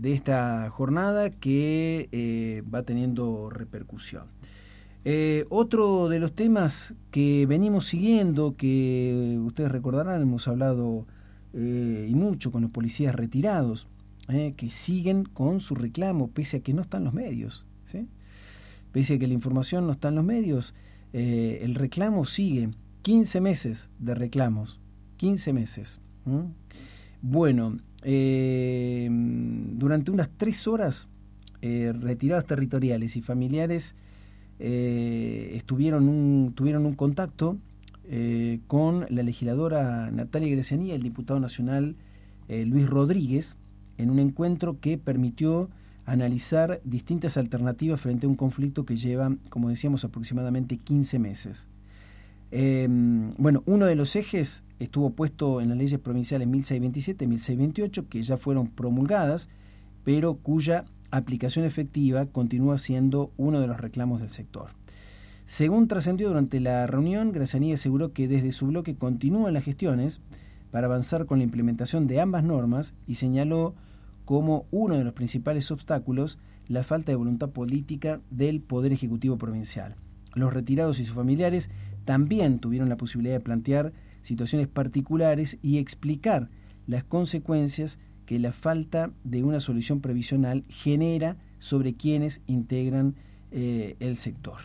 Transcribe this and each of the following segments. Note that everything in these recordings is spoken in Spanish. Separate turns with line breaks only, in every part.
de esta jornada que va teniendo repercusión. Otro de los temas que venimos siguiendo, que ustedes recordarán, hemos hablado y mucho con los policías retirados, que siguen con su reclamo, pese a que no están los medios, ¿sí? Pese a que la información no está en los medios, el reclamo sigue. 15 meses de reclamos, 15 meses. Bueno, durante unas 3 horas, retirados territoriales y familiares tuvieron un contacto con la legisladora Natalia Graciani y el diputado nacional Luis Rodríguez, en un encuentro que permitió analizar distintas alternativas frente a un conflicto que lleva, como decíamos, aproximadamente 15 meses. Bueno, uno de los ejes estuvo puesto en las leyes provinciales 1627 y 1628, que ya fueron promulgadas, pero cuya aplicación efectiva continúa siendo uno de los reclamos del sector. Según trascendió durante la reunión, Graciani aseguró que desde su bloque continúan las gestiones para avanzar con la implementación de ambas normas y señaló como uno de los principales obstáculos la falta de voluntad política del Poder Ejecutivo Provincial. Los retirados y sus familiares también tuvieron la posibilidad de plantear situaciones particulares y explicar las consecuencias que la falta de una solución previsional genera sobre quienes integran el sector.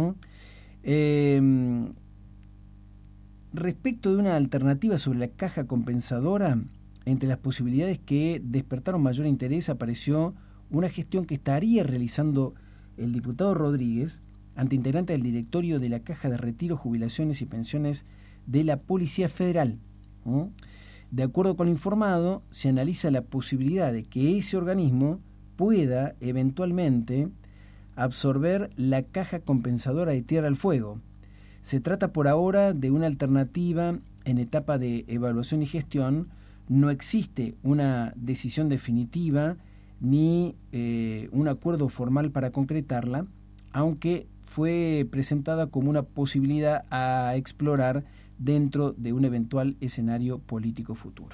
Respecto de una alternativa sobre la caja compensadora, entre las posibilidades que despertaron mayor interés apareció una gestión que estaría realizando el diputado Rodríguez ante integrantes del directorio de la Caja de Retiro, Jubilaciones y Pensiones de la Policía Federal. De acuerdo con lo informado, se analiza la posibilidad de que ese organismo pueda eventualmente absorber la caja compensadora de Tierra del Fuego. Se trata por ahora de una alternativa en etapa de evaluación y gestión. No existe una decisión definitiva ni un acuerdo formal para concretarla, aunque fue presentada como una posibilidad a explorar dentro de un eventual escenario político futuro.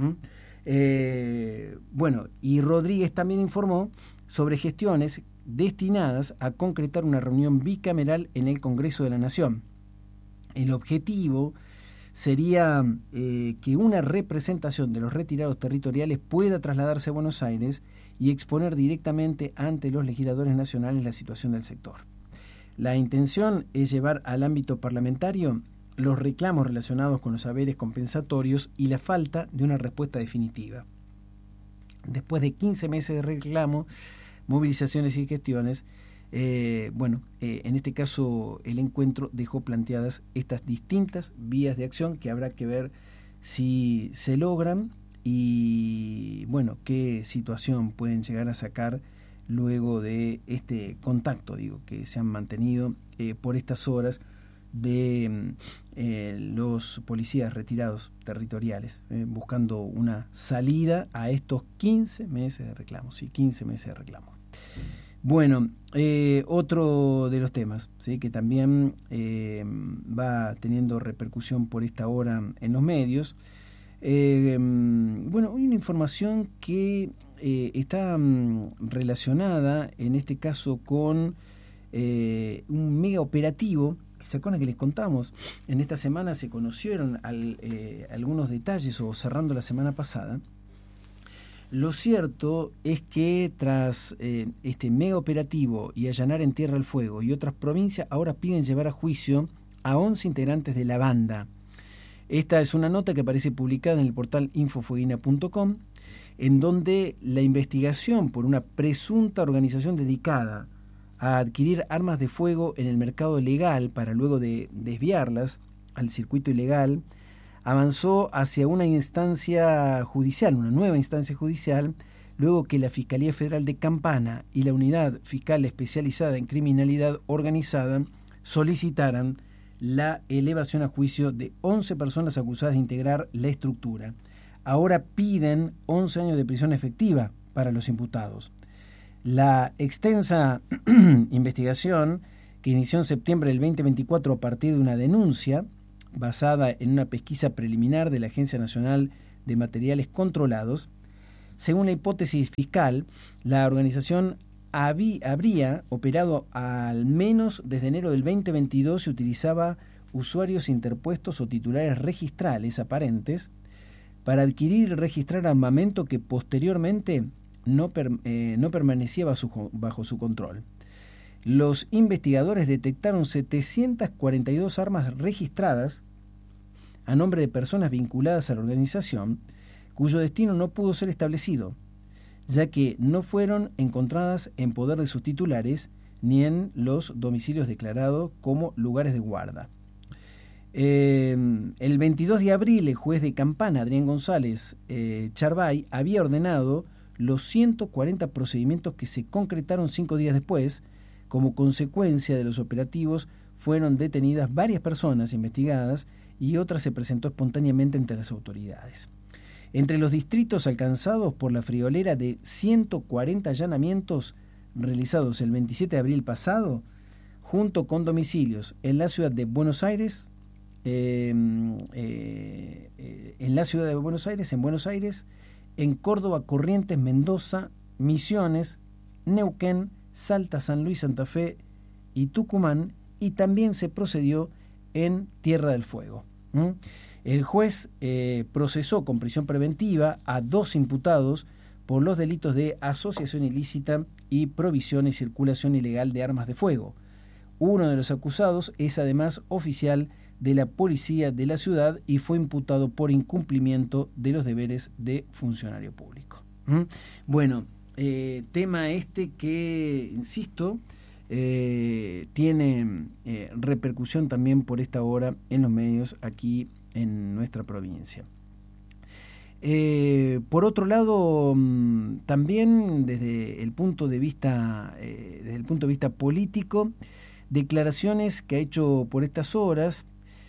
Bueno, y Rodríguez también informó sobre gestiones destinadas a concretar una reunión bicameral en el Congreso de la Nación. El objetivo sería que una representación de los retirados territoriales pueda trasladarse a Buenos Aires y exponer directamente ante los legisladores nacionales la situación del sector. La intención es llevar al ámbito parlamentario los reclamos relacionados con los saberes compensatorios y la falta de una respuesta definitiva. Después de 15 meses de reclamo, movilizaciones y gestiones, en este caso el encuentro dejó planteadas estas distintas vías de acción que habrá que ver si se logran y qué situación pueden llegar a sacar luego de este contacto, que se han mantenido por estas horas de los policías retirados territoriales, buscando una salida a estos 15 meses de reclamo. Sí, 15 meses de reclamo. Bueno, otro de los temas, ¿sí?, que también va teniendo repercusión por esta hora en los medios. Hay una información que está relacionada, en este caso, con un mega operativo. ¿Se acuerdan que les contamos? En esta semana se conocieron algunos detalles, o cerrando la semana pasada. Lo cierto es que tras este mega operativo y allanar en Tierra del Fuego y otras provincias, ahora piden llevar a juicio a 11 integrantes de la banda. Esta es una nota que aparece publicada en el portal infofueguina.com, en donde la investigación por una presunta organización dedicada a adquirir armas de fuego en el mercado legal para luego de desviarlas al circuito ilegal, avanzó hacia una instancia judicial, una nueva instancia judicial, luego que la Fiscalía Federal de Campana y la Unidad Fiscal Especializada en Criminalidad Organizada solicitaran la elevación a juicio de 11 personas acusadas de integrar la estructura. Ahora piden 11 años de prisión efectiva para los imputados. La extensa investigación, que inició en septiembre del 2024 a partir de una denuncia basada en una pesquisa preliminar de la Agencia Nacional de Materiales Controlados, Según la hipótesis fiscal, la organización habría operado al menos desde enero del 2022 y utilizaba usuarios interpuestos o titulares registrales aparentes para adquirir y registrar armamento que posteriormente no permanecía bajo su control. Los investigadores detectaron 742 armas registradas a nombre de personas vinculadas a la organización, cuyo destino no pudo ser establecido, ya que no fueron encontradas en poder de sus titulares ni en los domicilios declarados como lugares de guarda. El 22 de abril, el juez de Campana, Adrián González Charbay, había ordenado los 140 procedimientos que se concretaron 5 días después. Como consecuencia de los operativos, fueron detenidas varias personas investigadas y otras se presentó espontáneamente ante las autoridades. Entre los distritos alcanzados por la friolera de 140 allanamientos realizados el 27 de abril pasado, junto con domicilios en la ciudad de Buenos Aires, en Buenos Aires, en Córdoba, Corrientes, Mendoza, Misiones, Neuquén, Salta, San Luis, Santa Fe y Tucumán, y también se procedió en Tierra del Fuego. El juez procesó con prisión preventiva a 2 imputados por los delitos de asociación ilícita y provisión y circulación ilegal de armas de fuego. Uno de los acusados es además oficial de la policía de la ciudad y fue imputado por incumplimiento de los deberes de funcionario público. Bueno, tema este que, insisto, tiene repercusión también por esta hora en los medios aquí en nuestra provincia. Por otro lado, también desde el punto de vista político, declaraciones que ha hecho por estas horas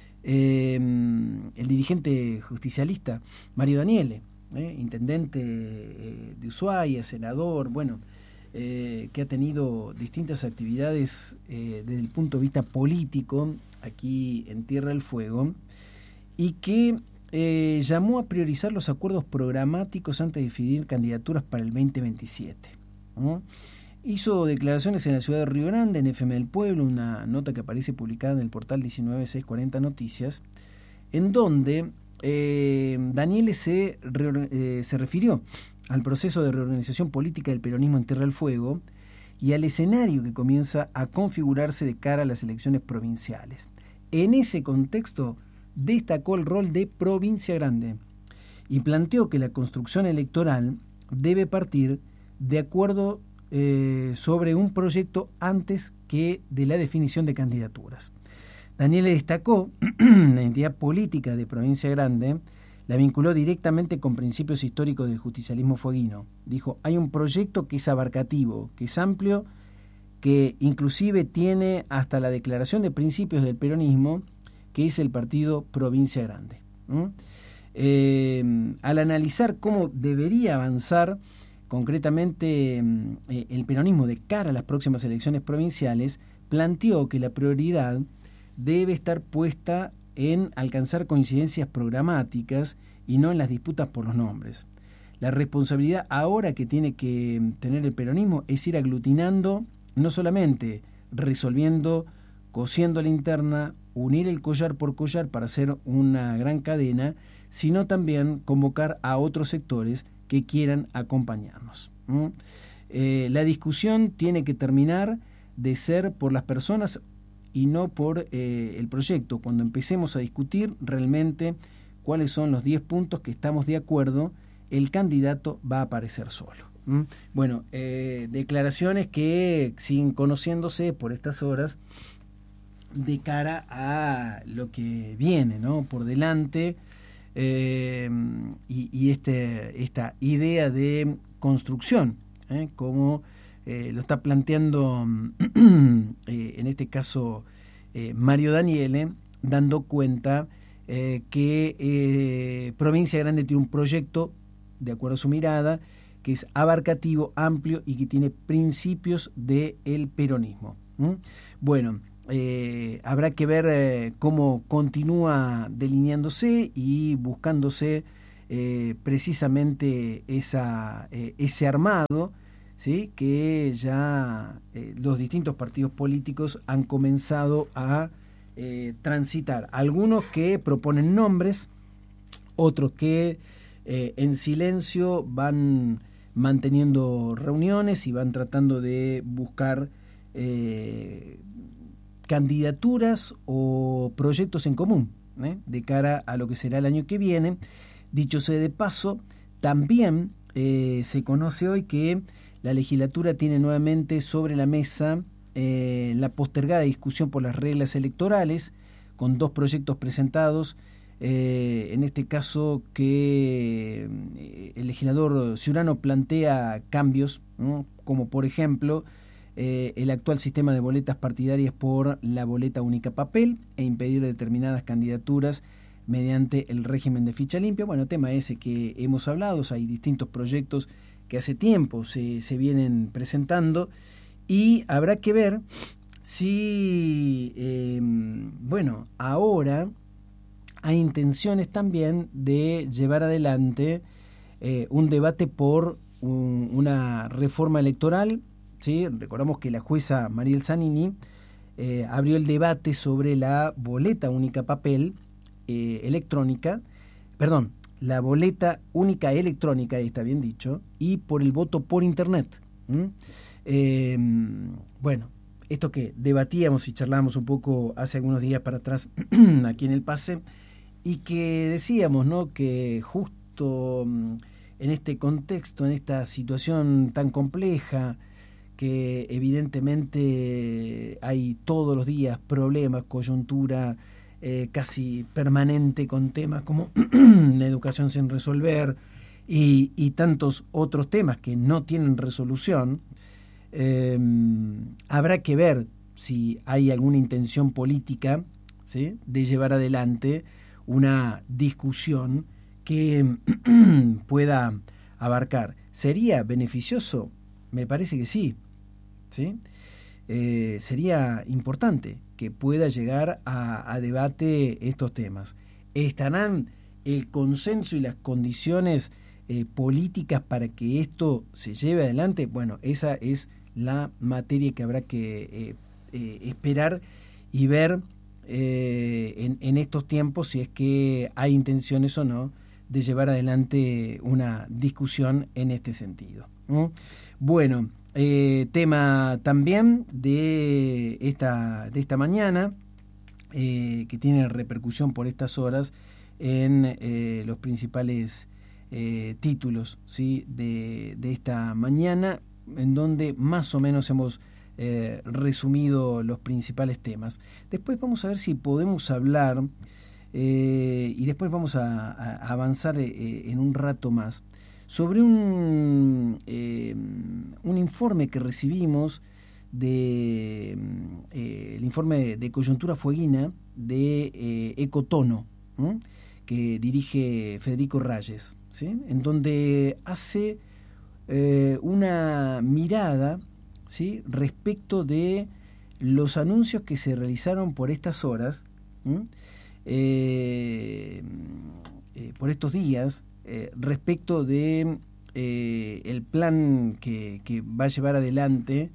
el dirigente justicialista Mario Daniele, intendente de Ushuaia, senador, que ha tenido distintas actividades desde el punto de vista político aquí en Tierra del Fuego, y que llamó a priorizar los acuerdos programáticos antes de definir candidaturas para el 2027. Hizo declaraciones en la ciudad de Río Grande, en FM del Pueblo, una nota que aparece publicada en el portal 19640 Noticias, en donde Daniele se refirió al proceso de reorganización política del peronismo en Tierra del Fuego y al escenario que comienza a configurarse de cara a las elecciones provinciales. En ese contexto destacó el rol de Provincia Grande y planteó que la construcción electoral debe partir de acuerdo sobre un proyecto antes que de la definición de candidaturas. Daniele destacó la identidad política de Provincia Grande, la vinculó directamente con principios históricos del justicialismo fueguino. Dijo, hay un proyecto que es abarcativo, que es amplio, que inclusive tiene hasta la declaración de principios del peronismo, que es el partido Provincia Grande. Al analizar cómo debería avanzar concretamente el peronismo de cara a las próximas elecciones provinciales, planteó que la prioridad debe estar puesta en alcanzar coincidencias programáticas y no en las disputas por los nombres. La responsabilidad ahora que tiene que tener el peronismo es ir aglutinando, no solamente resolviendo, cosiendo la interna, unir el collar por collar para hacer una gran cadena, sino también convocar a otros sectores que quieran acompañarnos. La discusión tiene que terminar de ser por las personas y no por el proyecto. Cuando empecemos a discutir realmente cuáles son los 10 puntos que estamos de acuerdo, el candidato va a aparecer solo. Declaraciones que siguen conociéndose por estas horas de cara a lo que viene, ¿no?, por delante, y esta idea de construcción, como lo está planteando en este caso Mario Daniele, dando cuenta que Provincia Grande tiene un proyecto, de acuerdo a su mirada, que es abarcativo, amplio y que tiene principios del peronismo. Habrá que ver cómo continúa delineándose y buscándose precisamente ese armado, ¿sí?, que ya los distintos partidos políticos han comenzado a transitar. Algunos que proponen nombres, otros que en silencio van manteniendo reuniones y van tratando de buscar candidaturas o proyectos en común de cara a lo que será el año que viene. Dicho sea de paso, también se conoce hoy que la legislatura tiene nuevamente sobre la mesa la postergada discusión por las reglas electorales, con 2 proyectos presentados, en este caso que el legislador Ciurano plantea cambios, ¿no?, como por ejemplo el actual sistema de boletas partidarias por la boleta única papel e impedir determinadas candidaturas mediante el régimen de ficha limpia. Bueno, tema ese que hemos hablado, hay distintos proyectos que hace tiempo se vienen presentando y habrá que ver si, ahora hay intenciones también de llevar adelante un debate por una reforma electoral, ¿sí? Recordamos que la jueza Mariel Zanini abrió el debate sobre la boleta única papel electrónica, la boleta única electrónica, está bien dicho, y por el voto por internet. Esto que debatíamos y charlábamos un poco hace algunos días para atrás aquí en El Pase, y que decíamos, ¿no?, que justo en este contexto, en esta situación tan compleja, que evidentemente hay todos los días problemas, coyuntura casi permanente con temas como la educación sin resolver y tantos otros temas que no tienen resolución, habrá que ver si hay alguna intención política, ¿sí?, de llevar adelante una discusión que pueda abarcar. ¿Sería beneficioso? Me parece que sí, ¿sí? Sería importante que pueda llegar a debate estos temas. ¿Estarán el consenso y las condiciones políticas para que esto se lleve adelante? Bueno, esa es la materia que habrá que esperar y ver en estos tiempos, si es que hay intenciones o no de llevar adelante una discusión en este sentido. Bueno, tema también de esta mañana, que tiene repercusión por estas horas en los principales títulos, ¿sí?, de esta mañana, en donde más o menos hemos resumido los principales temas. Después vamos a ver si podemos hablar y después vamos a avanzar en un rato más sobre un informe que recibimos el informe de coyuntura fueguina de Ecotono, que dirige Federico Reyes, ¿sí?, en donde hace una mirada, ¿sí?, respecto de los anuncios que se realizaron por estas horas, por estos días, respecto de el plan que va a llevar adelante,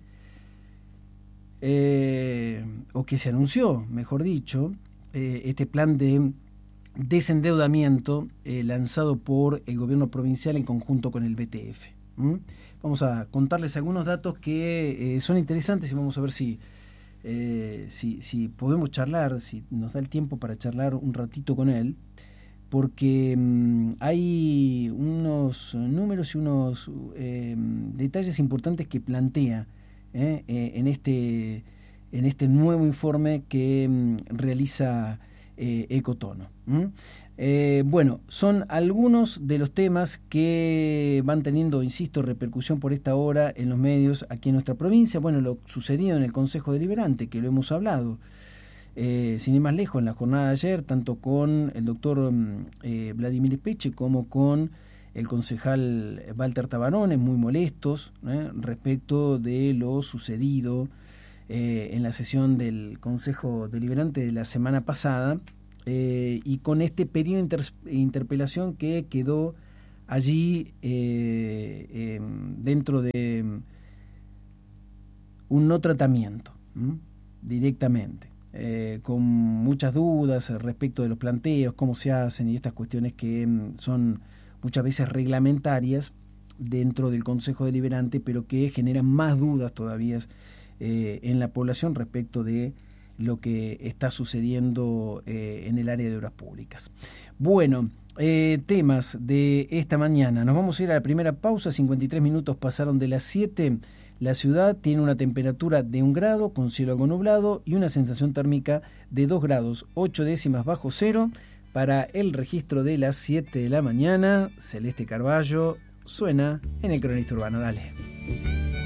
o que se anunció, mejor dicho, este plan de desendeudamiento lanzado por el gobierno provincial en conjunto con el BTF. Vamos a contarles algunos datos que son interesantes y vamos a ver si podemos charlar, si nos da el tiempo para charlar un ratito con él, porque hay unos números y unos detalles importantes que plantea en este nuevo informe que realiza Ecotono. Son algunos de los temas que van teniendo, insisto, repercusión por esta hora en los medios aquí en nuestra provincia. Bueno, lo sucedido en el Consejo Deliberante, que lo hemos hablado, sin ir más lejos, en la jornada de ayer, tanto con el doctor Vladimir Peche como con el concejal Walter Tabarone, muy molestos respecto de lo sucedido en la sesión del Consejo Deliberante de la semana pasada, y con este pedido de interpelación que quedó allí dentro de un no tratamiento directamente, con muchas dudas respecto de los planteos, cómo se hacen y estas cuestiones que son muchas veces reglamentarias dentro del Consejo Deliberante, pero que generan más dudas todavía en la población respecto de lo que está sucediendo en el área de obras públicas. Bueno, temas de esta mañana. Nos vamos a ir a la primera pausa. 53 minutos pasaron de las 7. La ciudad tiene una temperatura de 1 grado con cielo algo nublado y una sensación térmica de 2 grados 8 décimas bajo cero. Para el registro de las 7 de la mañana, Celeste Carballo suena en el Cronista Urbano. Dale.